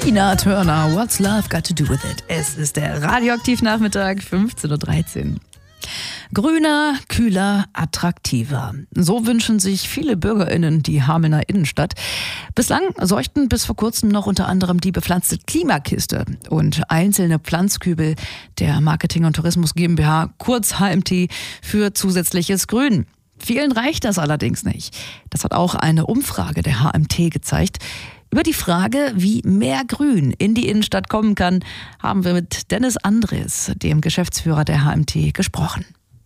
Tina Turner, What's Love Got to Do With It? Es ist der Radioaktiv-Nachmittag, 15.13 Uhr. Grüner, kühler, attraktiver. So wünschen sich viele BürgerInnen die Hamelner Innenstadt. Bislang sorgten bis vor kurzem noch unter anderem die bepflanzte Klimakiste und einzelne Pflanzkübel der Marketing und Tourismus GmbH, kurz HMT, für zusätzliches Grün. Vielen reicht das allerdings nicht. Das hat auch eine Umfrage der HMT gezeigt. Über die Frage, wie mehr Grün in die Innenstadt kommen kann, haben wir mit Dennis Andres, dem Geschäftsführer der HMT, gesprochen.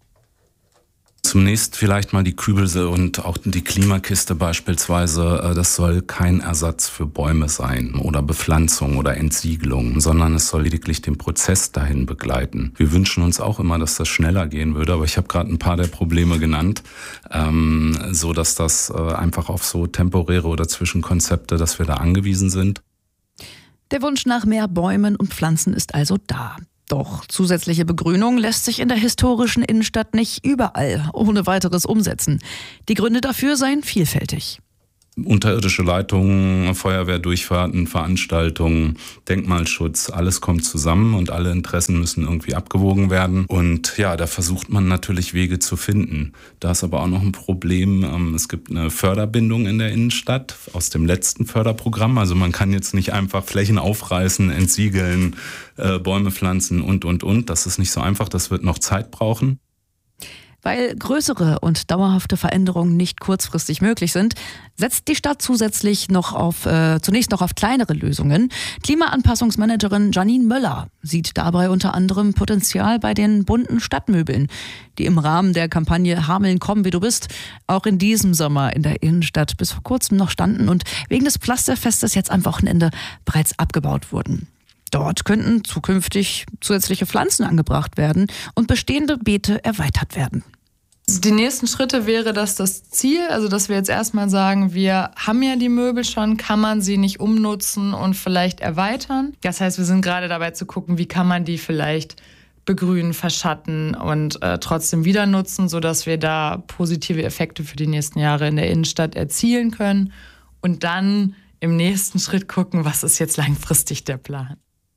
Zunächst vielleicht mal die Kübel und auch die Klimakiste beispielsweise. Das soll kein Ersatz für Bäume sein oder Bepflanzung oder Entsiegelung, sondern es soll lediglich den Prozess dahin begleiten. Wir wünschen uns auch immer, dass das schneller gehen würde, aber ich habe gerade ein paar der Probleme genannt, so dass das einfach auf so temporäre oder Zwischenkonzepte, dass wir da angewiesen sind. Der Wunsch nach mehr Bäumen und Pflanzen ist also da. Doch zusätzliche Begrünung lässt sich in der historischen Innenstadt nicht überall ohne weiteres umsetzen. Die Gründe dafür seien vielfältig. Unterirdische Leitungen, Feuerwehrdurchfahrten, Veranstaltungen, Denkmalschutz, alles kommt zusammen und alle Interessen müssen irgendwie abgewogen werden. Und ja, da versucht man natürlich Wege zu finden. Da ist aber auch noch ein Problem. Es gibt eine Förderbindung in der Innenstadt aus dem letzten Förderprogramm. Also man kann jetzt nicht einfach Flächen aufreißen, entsiegeln, Bäume pflanzen und. Das ist nicht so einfach, das wird noch Zeit brauchen. Weil größere und dauerhafte Veränderungen nicht kurzfristig möglich sind, setzt die Stadt zunächst noch auf kleinere Lösungen. Klimaanpassungsmanagerin Janine Möller sieht dabei unter anderem Potenzial bei den bunten Stadtmöbeln, die im Rahmen der Kampagne Hameln komm wie du bist auch in diesem Sommer in der Innenstadt bis vor kurzem noch standen und wegen des Pflasterfestes jetzt am Wochenende bereits abgebaut wurden. Dort könnten zukünftig zusätzliche Pflanzen angebracht werden und bestehende Beete erweitert werden. Die nächsten Schritte wäre das Ziel, also dass wir jetzt erstmal sagen, wir haben ja die Möbel schon, kann man sie nicht umnutzen und vielleicht erweitern? Das heißt, wir sind gerade dabei zu gucken, wie kann man die vielleicht begrünen, verschatten und trotzdem wieder nutzen, sodass wir da positive Effekte für die nächsten Jahre in der Innenstadt erzielen können und dann im nächsten Schritt gucken, was ist jetzt langfristig der Plan.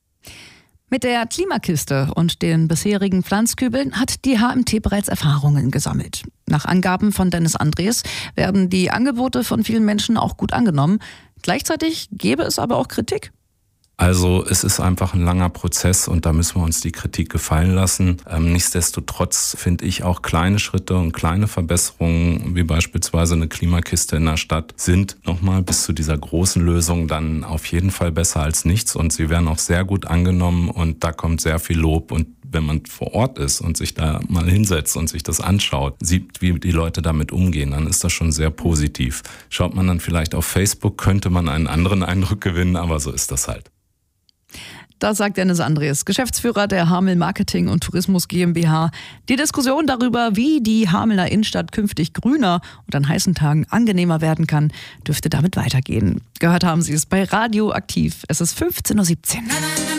Mit der Klimakiste und den bisherigen Pflanzkübeln hat die HMT bereits Erfahrungen gesammelt. Nach Angaben von Dennis Andres werden die Angebote von vielen Menschen auch gut angenommen. Gleichzeitig gäbe es aber auch Kritik. Also es ist einfach ein langer Prozess und da müssen wir uns die Kritik gefallen lassen. Nichtsdestotrotz finde ich auch kleine Schritte und kleine Verbesserungen, wie beispielsweise eine Klimakiste in der Stadt, sind nochmal bis zu dieser großen Lösung dann auf jeden Fall besser als nichts und sie werden auch sehr gut angenommen und da kommt sehr viel Lob und wenn man vor Ort ist und sich da mal hinsetzt und sich das anschaut, sieht, wie die Leute damit umgehen, dann ist das schon sehr positiv. Schaut man dann vielleicht auf Facebook, könnte man einen anderen Eindruck gewinnen, aber so ist das halt. Das sagt Dennis Andres, Geschäftsführer der Hamel Marketing und Tourismus GmbH. Die Diskussion darüber, wie die Hamelner Innenstadt künftig grüner und an heißen Tagen angenehmer werden kann, dürfte damit weitergehen. Gehört haben Sie es bei Radioaktiv. Es ist 15.17 Uhr.